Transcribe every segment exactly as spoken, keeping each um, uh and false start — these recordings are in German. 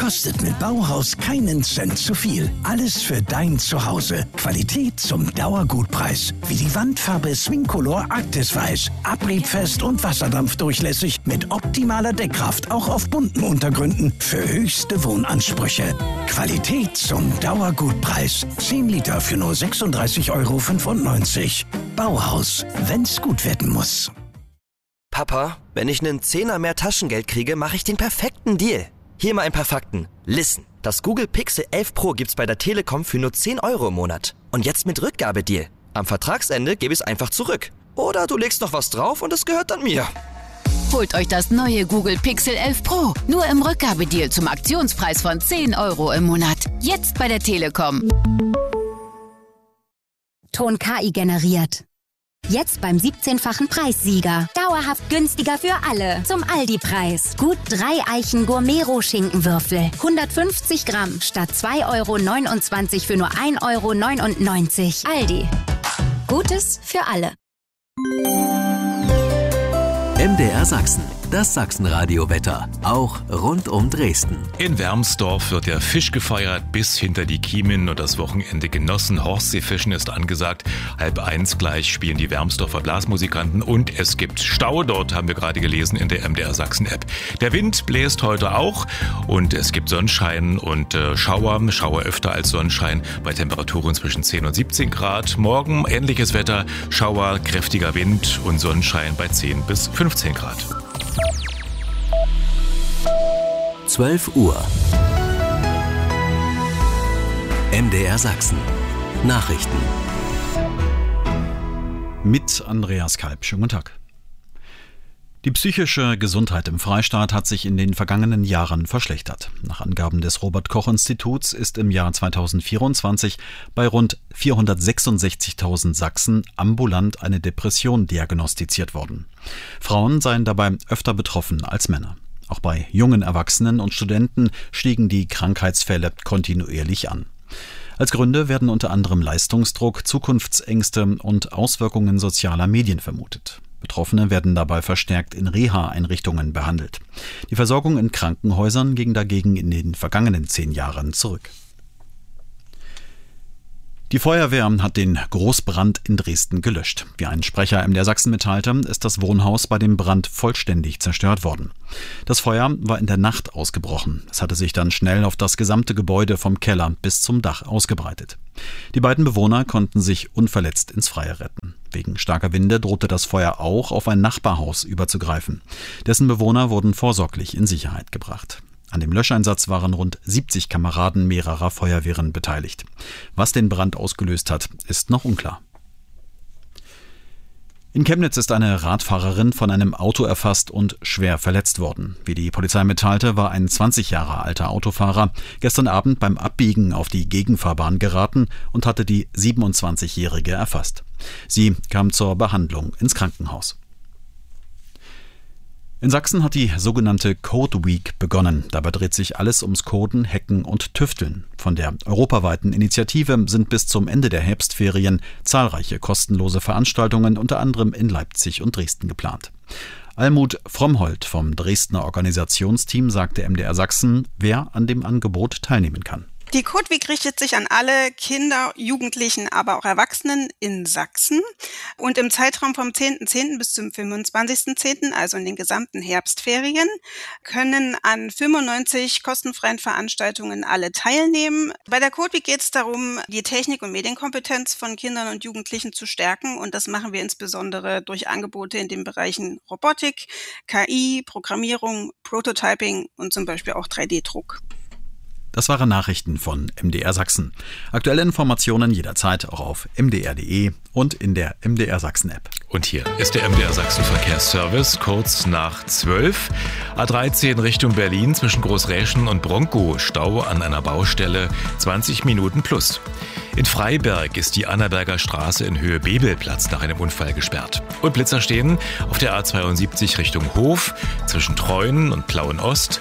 Kostet mit Bauhaus keinen Cent zu viel. Alles für dein Zuhause. Qualität zum Dauergutpreis. Wie die Wandfarbe Swingcolor Arktis Weiß. Abriebfest und wasserdampfdurchlässig mit optimaler Deckkraft auch auf bunten Untergründen für höchste Wohnansprüche. Qualität zum Dauergutpreis. zehn Liter für nur sechsunddreißig Euro fünfundneunzig. Bauhaus, wenn's gut werden muss. Papa, wenn ich einen Zehner mehr Taschengeld kriege, mache ich den perfekten Deal. Hier mal ein paar Fakten. Listen, das Google Pixel elf Pro gibt's bei der Telekom für nur zehn Euro im Monat. Und jetzt mit Rückgabedeal. Am Vertragsende gebe ich es einfach zurück. Oder du legst noch was drauf und es gehört dann mir. Holt euch das neue Google Pixel elf Pro. Nur im Rückgabedeal zum Aktionspreis von zehn Euro im Monat. Jetzt bei der Telekom. Ton K I generiert. Jetzt beim siebzehnfachen Preissieger. Dauerhaft günstiger für alle. Zum Aldi-Preis. Gut drei Eichen Gourmet-Schinkenwürfel. hundertfünfzig Gramm statt zwei Euro neunundzwanzig für nur ein Euro neunundneunzig. Aldi. Gutes für alle. M D R Sachsen, das Sachsenradio-Wetter, auch rund um Dresden. In Wermsdorf wird der Fisch gefeiert bis hinter die Kiemen und das Wochenende genossen. Horstseefischen ist angesagt. Halb eins gleich spielen die Wermsdorfer Blasmusikanten und es gibt Stau. Dort haben wir gerade gelesen in der M D R Sachsen-App. Der Wind bläst heute auch und es gibt Sonnenschein und äh, Schauer. Schauer öfter als Sonnenschein bei Temperaturen zwischen zehn und siebzehn Grad. Morgen ähnliches Wetter, Schauer, kräftiger Wind und Sonnenschein bei zehn bis fünfzehn Grad. zwölf Uhr. M D R Sachsen. Nachrichten. Mit Andreas Kalb. Schönen guten Tag. Die psychische Gesundheit im Freistaat hat sich in den vergangenen Jahren verschlechtert. Nach Angaben des Robert-Koch-Instituts ist im Jahr zweitausendvierundzwanzig bei rund vierhundertsechsundsechzigtausend Sachsen ambulant eine Depression diagnostiziert worden. Frauen seien dabei öfter betroffen als Männer. Auch bei jungen Erwachsenen und Studenten stiegen die Krankheitsfälle kontinuierlich an. Als Gründe werden unter anderem Leistungsdruck, Zukunftsängste und Auswirkungen sozialer Medien vermutet. Betroffene werden dabei verstärkt in Reha-Einrichtungen behandelt. Die Versorgung in Krankenhäusern ging dagegen in den vergangenen zehn Jahren zurück. Die Feuerwehr hat den Großbrand in Dresden gelöscht. Wie ein Sprecher M D R Sachsen mitteilte, ist das Wohnhaus bei dem Brand vollständig zerstört worden. Das Feuer war in der Nacht ausgebrochen. Es hatte sich dann schnell auf das gesamte Gebäude vom Keller bis zum Dach ausgebreitet. Die beiden Bewohner konnten sich unverletzt ins Freie retten. Wegen starker Winde drohte das Feuer auch auf ein Nachbarhaus überzugreifen. Dessen Bewohner wurden vorsorglich in Sicherheit gebracht. An dem Löscheinsatz waren rund siebzig Kameraden mehrerer Feuerwehren beteiligt. Was den Brand ausgelöst hat, ist noch unklar. In Chemnitz ist eine Radfahrerin von einem Auto erfasst und schwer verletzt worden. Wie die Polizei mitteilte, war ein zwanzig Jahre alter Autofahrer gestern Abend beim Abbiegen auf die Gegenfahrbahn geraten und hatte die siebenundzwanzigjährige erfasst. Sie kam zur Behandlung ins Krankenhaus. In Sachsen hat die sogenannte Code Week begonnen. Dabei dreht sich alles ums Coden, Hacken und Tüfteln. Von der europaweiten Initiative sind bis zum Ende der Herbstferien zahlreiche kostenlose Veranstaltungen unter anderem in Leipzig und Dresden geplant. Almut Frommholt vom Dresdner Organisationsteam sagte M D R Sachsen, wer an dem Angebot teilnehmen kann. Die Code Week richtet sich an alle Kinder, Jugendlichen, aber auch Erwachsenen in Sachsen. Und im Zeitraum vom zehnten zehnten bis zum fünfundzwanzigsten zehnten, also in den gesamten Herbstferien, können an fünfundneunzig kostenfreien Veranstaltungen alle teilnehmen. Bei der Code Week geht es darum, die Technik- und Medienkompetenz von Kindern und Jugendlichen zu stärken. Und das machen wir insbesondere durch Angebote in den Bereichen Robotik, K I, Programmierung, Prototyping und zum Beispiel auch drei D Druck. Das waren Nachrichten von M D R Sachsen. Aktuelle Informationen jederzeit auch auf m d r punkt d e und in der M D R Sachsen App. Und hier ist der M D R Sachsen Verkehrsservice, kurz nach zwölf. A dreizehn Richtung Berlin zwischen Großräschen und Bronkow. Stau an einer Baustelle, zwanzig Minuten plus. In Freiberg ist die Annaberger Straße in Höhe Bebelplatz nach einem Unfall gesperrt. Und Blitzer stehen auf der A zweiundsiebzig Richtung Hof zwischen Treuen und Plauen Ost.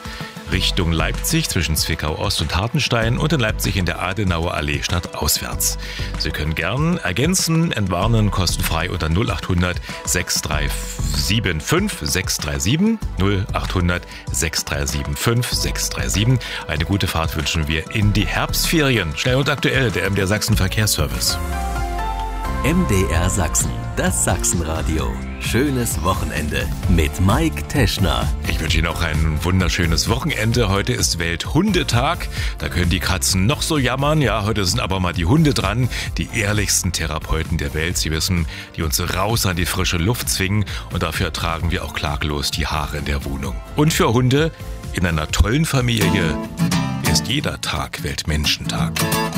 Richtung Leipzig zwischen Zwickau Ost und Hartenstein und in Leipzig in der Adenauer Allee stadtauswärts. Sie können gern ergänzen, entwarnen, kostenfrei unter null acht hundert sechs drei sieben fünf sechs drei sieben null acht hundert sechs drei sieben fünf sechs drei sieben. Eine gute Fahrt wünschen wir in die Herbstferien. Schnell und aktuell, der M D R Sachsen Verkehrsservice. M D R Sachsen, das Sachsenradio. Schönes Wochenende mit Mike Teschner. Ich wünsche Ihnen auch ein wunderschönes Wochenende. Heute ist Welthundetag. Da können die Katzen noch so jammern. Ja, heute sind aber mal die Hunde dran. Die ehrlichsten Therapeuten der Welt. Sie wissen, die uns raus an die frische Luft zwingen. Und dafür tragen wir auch klaglos die Haare in der Wohnung. Und für Hunde in einer tollen Familie ist jeder Tag Weltmenschentag.